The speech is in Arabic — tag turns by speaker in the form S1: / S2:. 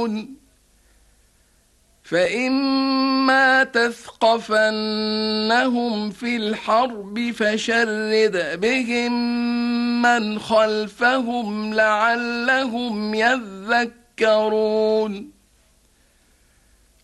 S1: يعلمون فإما تثقفنهم في الحرب فشرد بهم من خلفهم لعلهم يذكرون